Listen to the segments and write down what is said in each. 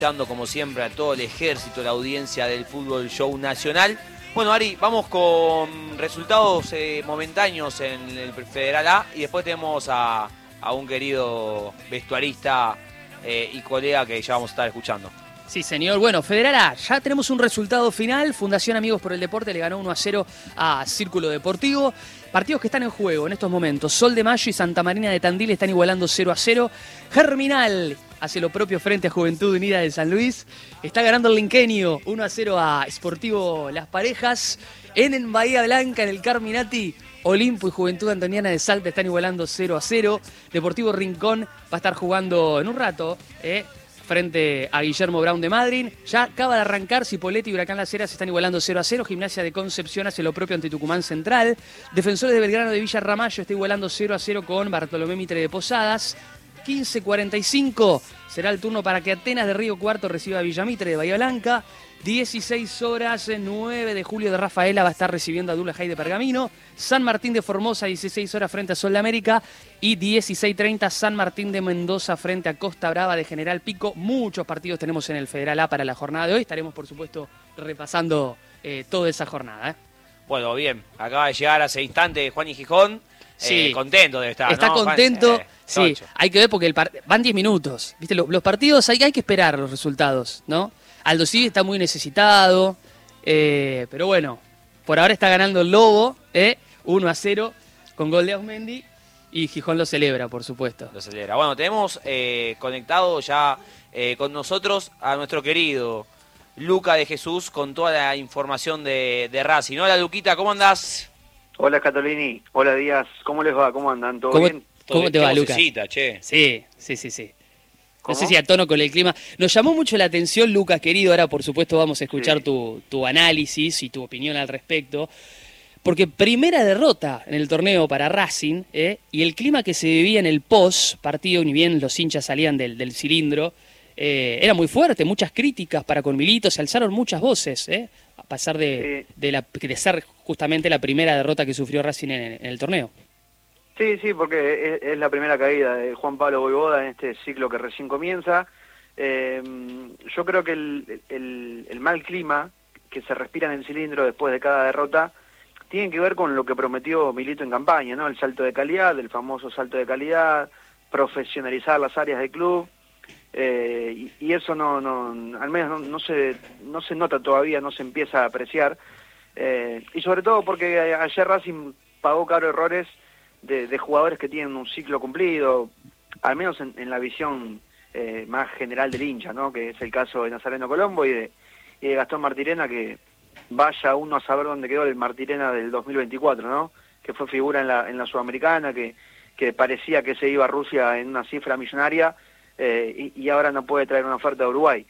Dando como siempre a todo el ejército, la audiencia del Fútbol Show Nacional. Bueno, Ari, vamos con resultados momentáneos en el Federal A y después tenemos a un querido vestuarista y colega que ya vamos a estar escuchando. Sí, señor. Bueno, Federal A, ya tenemos un resultado final. Fundación Amigos por el Deporte le ganó 1-0 a Círculo Deportivo. Partidos que están en juego en estos momentos. Sol de Mayo y Santa Marina de Tandil están igualando 0-0. Germinal hace lo propio frente a Juventud Unida de San Luis. Está ganando el Linquenio 1-0 a Sportivo Las Parejas. En Bahía Blanca, en el Carminati, Olimpo y Juventud Antoniana de Salta están igualando 0-0. Deportivo Rincón va a estar jugando en un rato, frente a Guillermo Brown de Madryn. Ya acaba de arrancar, Cipolletti y Huracán Las Heras están igualando 0-0. Gimnasia de Concepción hace lo propio ante Tucumán Central. Defensores de Belgrano de Villa Ramallo está igualando 0-0 con Bartolomé Mitre de Posadas. 15:45 será el turno para que Atenas de Río Cuarto reciba a Villamitre de Bahía Blanca. 16 horas, 9 de julio de Rafaela va a estar recibiendo a Dula Jai de Pergamino. San Martín de Formosa, 16 horas frente a Sol de América. Y 16:30 San Martín de Mendoza frente a Costa Brava de General Pico. Muchos partidos tenemos en el Federal A para la jornada de hoy. Estaremos, por supuesto, repasando toda esa jornada. Bueno, bien. Acaba de llegar hace instante Juan y Gijón. Sí. Contento debe estar, Está ¿no, contento. Sí, Tocho. hay que ver porque van 10 minutos. ¿Viste? Los partidos hay que esperar los resultados, ¿no? Aldo Civi está muy necesitado, pero bueno, por ahora está ganando el Lobo, 1-0 con gol de Ausmendi, y Gijón lo celebra, por supuesto. Lo celebra. Bueno, tenemos conectado ya con nosotros a nuestro querido Luca de Jesús con toda la información de Racing. Hola, Luquita, ¿cómo andás? Hola, Catolini. Hola, Díaz. ¿Cómo les va? ¿Cómo andan? ¿Todo bien? ¿Cómo te va, Lucas? Che. Sí. No sé si a tono con el clima. Nos llamó mucho la atención, Lucas, querido. Ahora, por supuesto, vamos a escuchar tu análisis y tu opinión al respecto. Porque primera derrota en el torneo para Racing, y el clima que se vivía en el post-partido, ni bien los hinchas salían del cilindro, era muy fuerte, muchas críticas para con Milito, se alzaron muchas voces, a pesar de ser justamente la primera derrota que sufrió Racing en el torneo. Sí, porque es la primera caída de Juan Pablo Vojvoda en este ciclo que recién comienza. Yo creo que el mal clima que se respira en el cilindro después de cada derrota tiene que ver con lo que prometió Milito en campaña, ¿no? El salto de calidad, el famoso salto de calidad, profesionalizar las áreas del club, y eso al menos no se nota todavía, no se empieza a apreciar, y sobre todo porque ayer Racing pagó caro errores de jugadores que tienen un ciclo cumplido, al menos en la visión más general del hincha, ¿no? Que es el caso de Nazareno Colombo y de Gastón Martirena, que vaya uno a saber dónde quedó el Martirena del 2024, ¿no? Que fue figura en la Sudamericana, que parecía que se iba a Rusia en una cifra millonaria, y ahora no puede traer una oferta de Uruguay.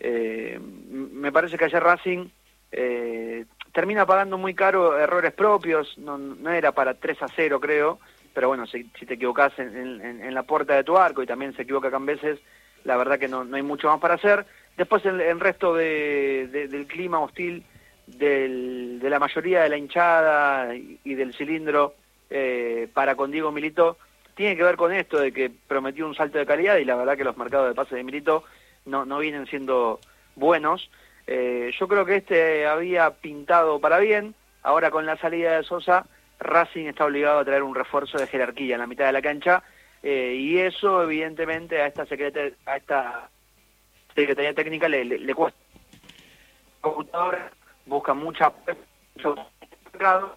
Me parece que ayer Racing termina pagando muy caro errores propios, no era para 3-0 creo, pero bueno, si te equivocás en la puerta de tu arco y también se equivoca Cambeses, la verdad que no hay mucho más para hacer. Después el resto del clima hostil de la mayoría de la hinchada y del cilindro para con Diego Milito tiene que ver con esto de que prometió un salto de calidad y la verdad que los mercados de pases de Milito no vienen siendo buenos. Yo creo que había pintado para bien. Ahora con la salida de Sosa, Racing está obligado a traer un refuerzo de jerarquía en la mitad de la cancha, y eso evidentemente a esta Secretaría Técnica le cuesta. Computadora busca mucho mercado.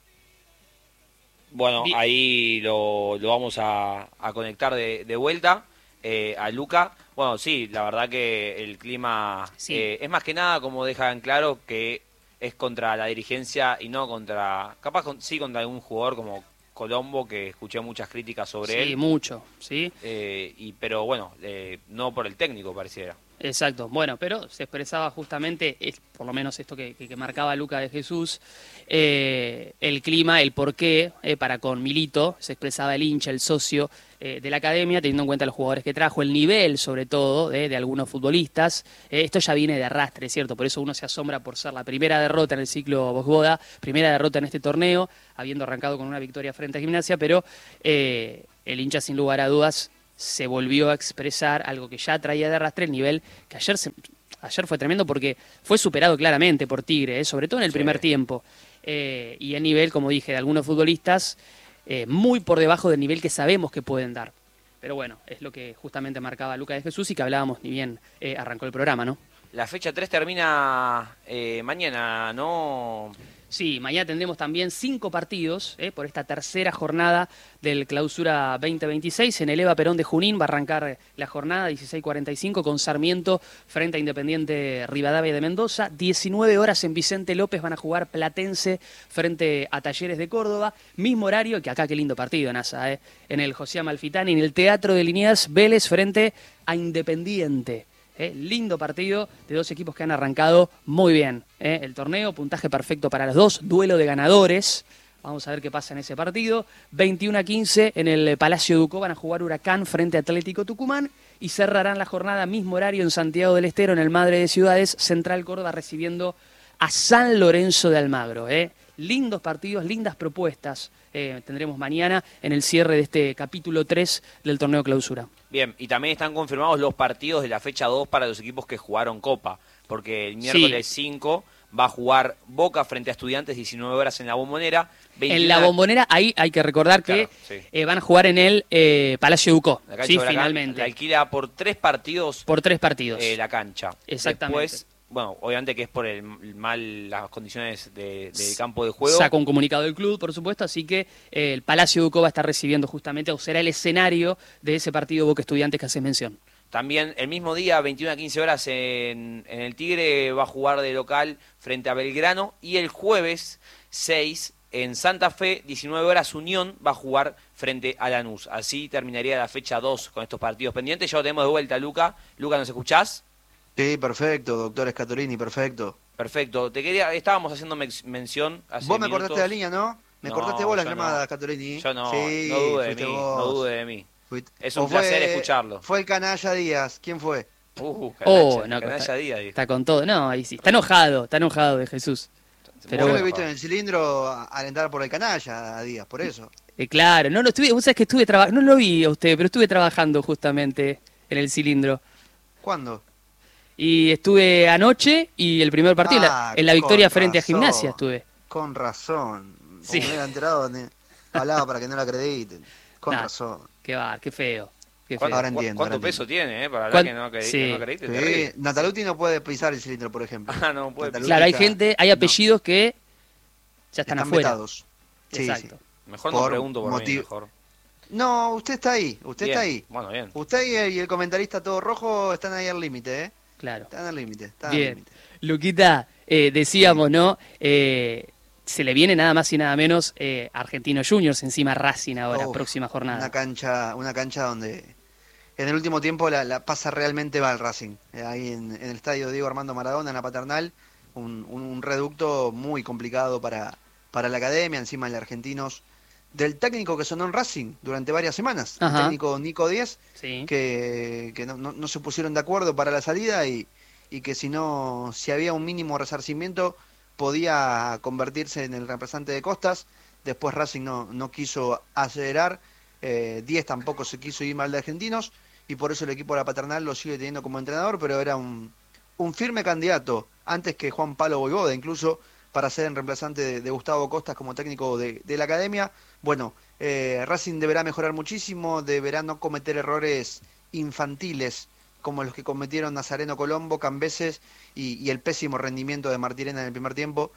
Bueno, ahí lo vamos a conectar de vuelta a Luca. Bueno, sí, la verdad que el clima es más que nada, como dejan claro, que es contra la dirigencia y no contra, sí contra algún jugador como Colombo, que escuché muchas críticas sobre él. Sí, mucho, sí. Pero bueno, no por el técnico pareciera. Exacto, bueno, pero se expresaba justamente, por lo menos esto que marcaba Luca de Jesús, el clima, el porqué para con Milito, se expresaba el hincha, el socio de la academia, teniendo en cuenta los jugadores que trajo, el nivel sobre todo de algunos futbolistas. Esto ya viene de arrastre, ¿cierto? Por eso uno se asombra por ser la primera derrota en el ciclo Vojvoda, primera derrota en este torneo, habiendo arrancado con una victoria frente a Gimnasia, pero el hincha sin lugar a dudas se volvió a expresar algo que ya traía de arrastre, el nivel que ayer fue tremendo porque fue superado claramente por Tigre, sobre todo en el primer tiempo. Y el nivel, como dije, de algunos futbolistas muy por debajo del nivel que sabemos que pueden dar. Pero bueno, es lo que justamente marcaba Lucas de Jesús y que hablábamos ni bien arrancó el programa, ¿no? La fecha 3 termina mañana, ¿no? Sí, mañana tendremos también 5 partidos por esta tercera jornada del Clausura 2026. En el Eva Perón de Junín va a arrancar la jornada 16:45 con Sarmiento frente a Independiente Rivadavia de Mendoza. 19 horas en Vicente López van a jugar Platense frente a Talleres de Córdoba. Mismo horario, que acá qué lindo partido, NASA, en el José Amalfitani, en el Teatro de Liniers, Vélez frente a Independiente. Lindo partido de dos equipos que han arrancado muy bien el torneo, puntaje perfecto para los dos, duelo de ganadores. Vamos a ver qué pasa en ese partido. 21:15 en el Palacio Ducó van a jugar Huracán frente a Atlético Tucumán y cerrarán la jornada mismo horario en Santiago del Estero, en el Madre de Ciudades, Central Córdoba recibiendo a San Lorenzo de Almagro. Lindos partidos, lindas propuestas tendremos mañana en el cierre de este capítulo 3 del torneo Clausura. Bien, y también están confirmados los partidos de la fecha 2 para los equipos que jugaron Copa, porque el miércoles 5 va a jugar Boca frente a Estudiantes, 19 horas en la Bombonera. 21... En la Bombonera, ahí hay que recordar que van a jugar en el Palacio Ducó, sí, finalmente. La alquila por 3 partidos. Por 3 partidos. La cancha. Exactamente. Después, bueno, obviamente que es por las condiciones del campo de juego. Sacó un comunicado del club, por supuesto, así que el Palacio Ducó va a estar recibiendo justamente, o será el escenario de ese partido Boca Estudiantes que haces mención. También el mismo día, 21:15 horas, en el Tigre va a jugar de local frente a Belgrano. Y el jueves 6, en Santa Fe, 19 horas, Unión va a jugar frente a Lanús. Así terminaría la fecha 2 con estos partidos pendientes. Ya lo tenemos de vuelta, Luca. Luca, ¿nos escuchás? Sí, perfecto, doctor Scatolini, perfecto. Perfecto. Estábamos haciendo mención hace Vos me minutos. cortaste la línea, ¿no? Me cortaste vos la llamada, Scatolini. Yo no, sí, no dude de mí, vos. no dude de mí. Es un placer escucharlo. Fue el Canalla Díaz, ¿quién fue? Canalla Díaz. Está con todo, no, ahí sí, está enojado de Jesús. Pero vos lo viste en el cilindro alentar por el Canalla a Díaz, por eso. Claro, vos sabés que estuve trabajando, no lo vi a usted, pero estuve trabajando justamente en el cilindro. ¿Cuándo? Y estuve anoche y el primer partido, en la victoria frente a Gimnasia estuve. Con razón. Sí. Me había enterado, hablaba para que no lo acrediten. Con razón. Qué feo. Ahora entiendo. ¿Cuánto peso tiene, para hablar que no acredite? Sí. Nataluti no puede pisar el cilindro, por ejemplo. No puede pisar. Claro, hay apellidos que ya están afuera. Vetados. Exacto. Sí. Mejor no pregunto por mí, mejor. No, usted está ahí, está ahí. Bueno, bien. Usted y el comentarista todo rojo están ahí al límite, Claro. Están al límite, Bien. Luquita, decíamos, ¿no? Se le viene nada más y nada menos Argentinos Juniors encima Racing ahora, próxima jornada. Una cancha donde en el último tiempo la pasa realmente mal Racing. Ahí en el estadio Diego Armando Maradona, en la Paternal, un reducto muy complicado para la academia, encima de Argentinos, del técnico que sonó en Racing durante varias semanas, el técnico Nico Díez, que no se pusieron de acuerdo para la salida y que si había un mínimo resarcimiento podía convertirse en el reemplazante de Costas. Después Racing no quiso acelerar, Díez tampoco se quiso ir mal de Argentinos y por eso el equipo de la Paternal lo sigue teniendo como entrenador, pero era un firme candidato antes que Juan Pablo Voivoda incluso para ser el reemplazante de Gustavo Costas como técnico de la academia. Bueno, Racing deberá mejorar muchísimo, deberá no cometer errores infantiles como los que cometieron Nazareno Colombo, Cambeses y el pésimo rendimiento de Martirena en el primer tiempo.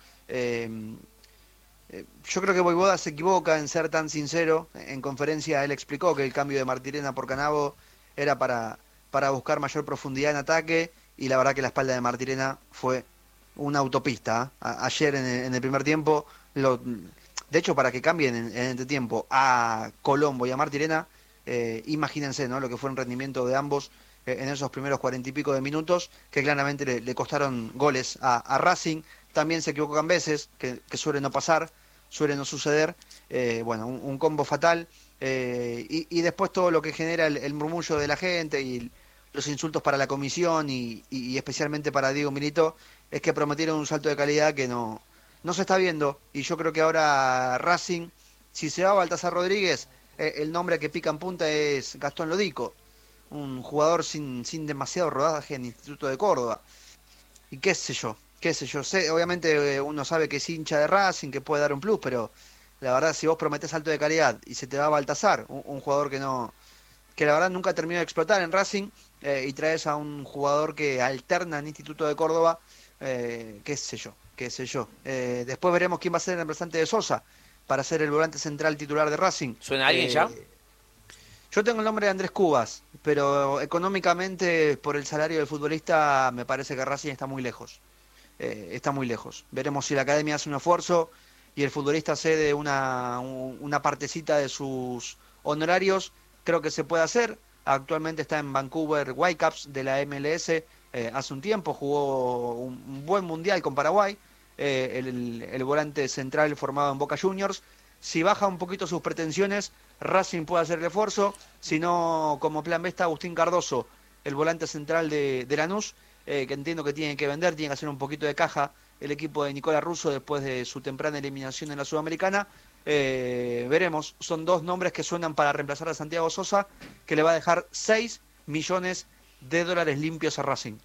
Yo creo que Voivoda se equivoca en ser tan sincero. En conferencia él explicó que el cambio de Martirena por Canavo era para buscar mayor profundidad en ataque y la verdad que la espalda de Martirena fue una autopista. Ayer en el primer tiempo, de hecho para que cambien en este tiempo a Colombo y a Martirena, imagínense, ¿no?, lo que fue un rendimiento de ambos en esos primeros 40 y pico de minutos, que claramente le costaron goles a Racing. También se equivocó Cambeses, que suele no pasar, suele no suceder. Bueno, un combo fatal. Y después todo lo que genera el murmullo de la gente y los insultos para la comisión y especialmente para Diego Milito, es que prometieron un salto de calidad que no se está viendo. Y yo creo que ahora Racing, si se va a Baltasar Rodríguez, el nombre que pica en punta es Gastón Lodico. un jugador sin demasiado rodaje en Instituto de Córdoba. Y qué sé yo. Obviamente uno sabe que es hincha de Racing, que puede dar un plus, pero la verdad, si vos prometés salto de calidad y se te va a Baltazar, un jugador que la verdad nunca terminó de explotar en Racing, y traes a un jugador que alterna en Instituto de Córdoba, qué sé yo. Después veremos quién va a ser el reemplazante de Sosa para ser el volante central titular de Racing. ¿Suena alguien ya? Yo tengo el nombre de Andrés Cubas, pero económicamente, por el salario del futbolista, me parece que Racing está muy lejos. Veremos si la academia hace un esfuerzo y el futbolista cede una partecita de sus honorarios. Creo que se puede hacer. Actualmente está en Vancouver Whitecaps de la MLS. Hace un tiempo jugó un buen mundial con Paraguay. El volante central formado en Boca Juniors. Si baja un poquito sus pretensiones, Racing puede hacer el esfuerzo. Si no, como plan B está Agustín Cardoso, el volante central de Lanús, que entiendo que tiene que vender, tiene que hacer un poquito de caja el equipo de Nicolás Russo después de su temprana eliminación en la Sudamericana. Veremos, son dos nombres que suenan para reemplazar a Santiago Sosa, que le va a dejar $6 millones limpios a Racing.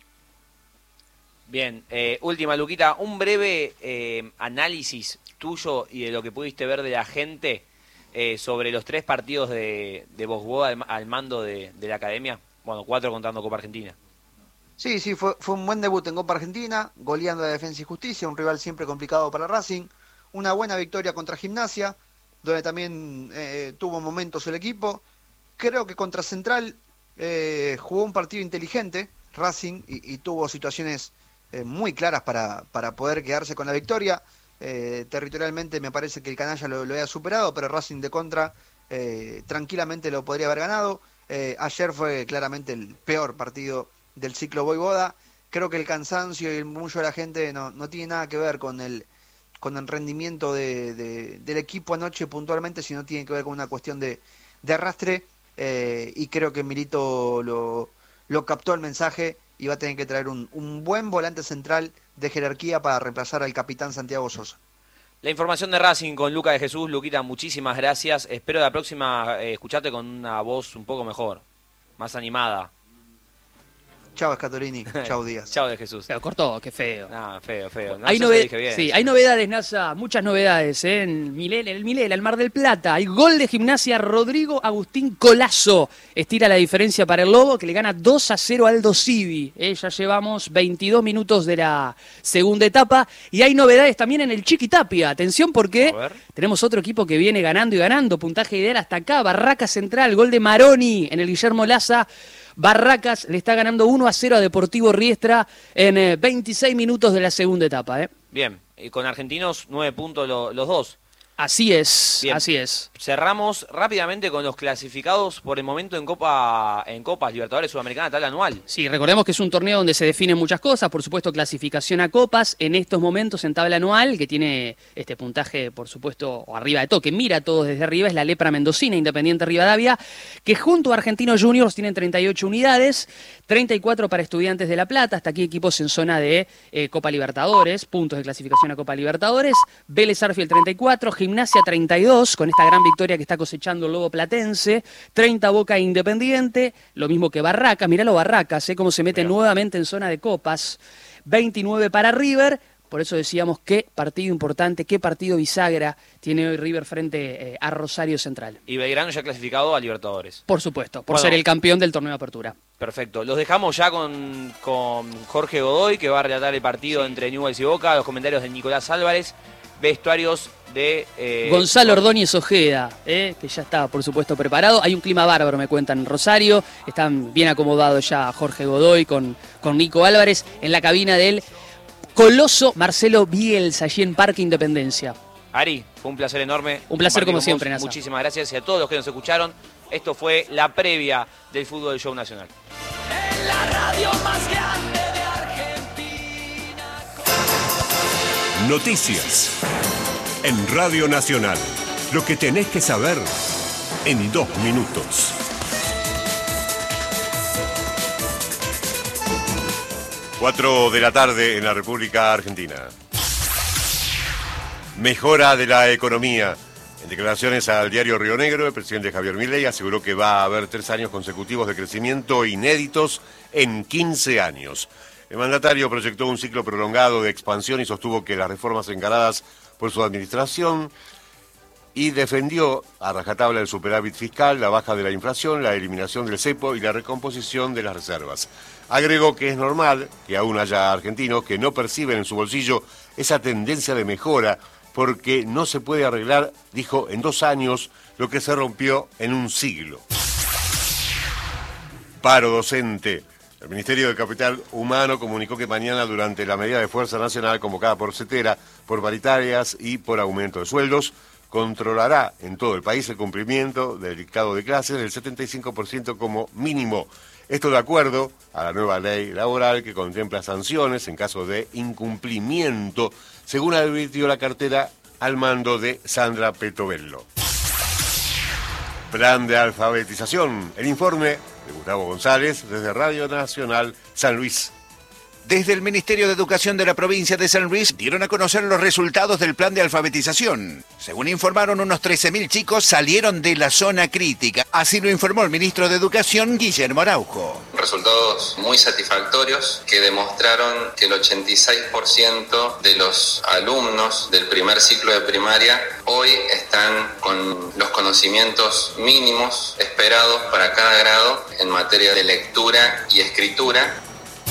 Bien, última, Luquita, un breve análisis tuyo y de lo que pudiste ver de la gente sobre los 3 partidos de Bosboa al mando de la academia. Bueno, 4 contando Copa Argentina. Sí, fue un buen debut en Copa Argentina, goleando a Defensa y Justicia, un rival siempre complicado para Racing. Una buena victoria contra Gimnasia, donde también tuvo momentos el equipo. Creo que contra Central jugó un partido inteligente, Racing, y tuvo situaciones muy claras para poder quedarse con la victoria. Territorialmente me parece que el canalla lo había superado, pero Racing de contra tranquilamente lo podría haber ganado. Ayer fue claramente el peor partido del ciclo Voivoda. Creo que el cansancio y el murmullo de la gente no tiene nada que ver con el rendimiento del equipo anoche puntualmente, sino tiene que ver con una cuestión de arrastre, y creo que Milito lo captó el mensaje y va a tener que traer un buen volante central de jerarquía para reemplazar al capitán Santiago Sosa. La información de Racing con Luca de Jesús. Luquita, muchísimas gracias. Espero la próxima escucharte con una voz un poco mejor, más animada. Chao, Scatolini. Chao, Díaz. Chao de Jesús. Pero cortó, qué feo. No, feo. No, Hay, hay novedades, NASA, muchas novedades, en el Milela, el Mar del Plata. Hay gol de Gimnasia, Rodrigo Agustín Colazo. Estira la diferencia para el Lobo, que le gana 2-0 al Aldo Civi. Ya llevamos 22 minutos de la segunda etapa. Y hay novedades también en el Chiquitapia. Atención porque tenemos otro equipo que viene ganando y ganando. Puntaje ideal hasta acá. Barracas Central, gol de Maroni en el Guillermo Laza. Barracas le está ganando 1-0 a Deportivo Riestra en 26 minutos de la segunda etapa. Bien, y con Argentinos 9 puntos los dos. Así es, bien. Así es. Cerramos rápidamente con los clasificados por el momento en Copas Libertadores Sudamericana, tabla anual. Sí, recordemos que es un torneo donde se definen muchas cosas, por supuesto clasificación a copas, en estos momentos en tabla anual, que tiene este puntaje, por supuesto, o arriba de todo, que mira a todos desde arriba, es la Lepra Mendocina, Independiente Rivadavia, que junto a Argentinos Juniors tienen 38 unidades, 34 para Estudiantes de La Plata, hasta aquí equipos en zona de Copa Libertadores, puntos de clasificación a Copa Libertadores, Vélez Sarsfield 34, Gimnasia 32, con esta gran victoria que está cosechando el Lobo Platense, 30 Boca Independiente, lo mismo que Barracas, miralo Barracas, cómo se mete nuevamente en zona de copas, 29 para River. Por eso decíamos qué partido importante, qué partido bisagra tiene hoy River frente a Rosario Central. Y Belgrano ya clasificado a Libertadores. Por supuesto, por ser el campeón del torneo de apertura. Perfecto. Los dejamos ya con Jorge Godoy, que va a relatar el partido entre Newell's y Boca, los comentarios de Nicolás Álvarez, vestuarios de Gonzalo Ordóñez Ojeda, que ya está, por supuesto, preparado. Hay un clima bárbaro, me cuentan, en Rosario. Están bien acomodados ya Jorge Godoy con Nico Álvarez en la cabina del coloso Marcelo Bielsa, allí en Parque Independencia. Ari, fue un placer enorme. Un placer como siempre, Nasa. Muchísimas gracias y a todos los que nos escucharon. Esto fue la previa del Fútbol Show Nacional. En la radio más grande de Argentina. Noticias en Radio Nacional. Lo que tenés que saber en 2 minutos. Cuatro de la tarde en la República Argentina. Mejora de la economía En declaraciones al diario Río Negro, el presidente Javier Milei aseguró que va a haber 3 años consecutivos de crecimiento inéditos en 15 años. El mandatario proyectó un ciclo prolongado de expansión y sostuvo que las reformas encaradas por su administración y defendió a rajatabla el superávit fiscal, la baja de la inflación, la eliminación del cepo y la recomposición de las reservas. Agregó que es normal que aún haya argentinos que no perciben en su bolsillo esa tendencia de mejora porque no se puede arreglar, dijo, en 2 años lo que se rompió en un siglo. Paro docente. El Ministerio de Capital Humano comunicó que mañana, durante la medida de fuerza nacional convocada por CETERA, por paritarias y por aumento de sueldos, controlará en todo el país el cumplimiento del dictado de clases del 75% como mínimo. Esto de acuerdo a la nueva ley laboral que contempla sanciones en caso de incumplimiento, según advirtió la cartera al mando de Sandra Petovelo. Plan de alfabetización. El informe de Gustavo González desde Radio Nacional San Luis. Desde el Ministerio de Educación de la provincia de San Luis dieron a conocer los resultados del plan de alfabetización. Según informaron, unos 13.000 chicos salieron de la zona crítica. Así lo informó el ministro de Educación, Guillermo Araujo. Resultados muy satisfactorios que demostraron que el 86% de los alumnos del primer ciclo de primaria hoy están con los conocimientos mínimos esperados para cada grado en materia de lectura y escritura.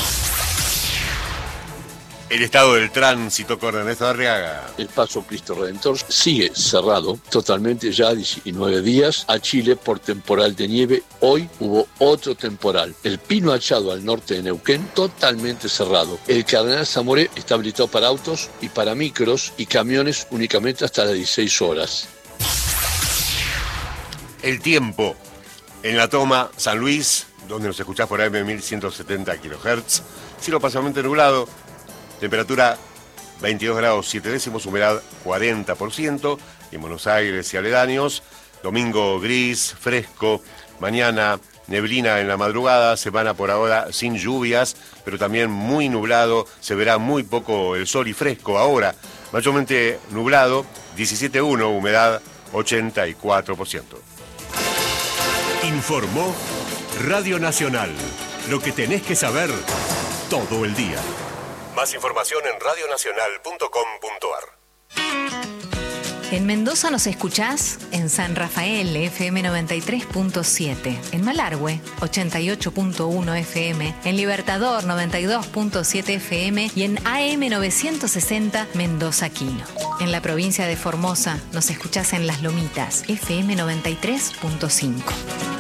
El estado del tránsito con Ernesto Arriaga. El paso Cristo Redentor sigue cerrado totalmente ya 19 días a Chile por temporal de nieve. Hoy hubo otro temporal. El Pino Achado al norte de Neuquén totalmente cerrado. El Cardenal Zamoré está habilitado para autos y para micros y camiones únicamente hasta las 16 horas. El tiempo. En La Toma, San Luis, donde nos escuchás por AM 1170 kHz. Cielo parcialmente nublado. Temperatura 22 grados 7 décimos, humedad 40%. Y en Buenos Aires y aledaños, domingo gris, fresco. Mañana neblina en la madrugada, semana por ahora sin lluvias, pero también muy nublado. Se verá muy poco el sol y fresco ahora. Mayormente nublado, 17,1, humedad 84%. Informó Radio Nacional. Lo que tenés que saber todo el día. Más información en radionacional.com.ar. En Mendoza nos escuchás en San Rafael, FM 93.7, en Malargüe, 88.1 FM, en Libertador, 92.7 FM y en AM 960 Mendoza Quino. En la provincia de Formosa nos escuchás en Las Lomitas, FM 93.5.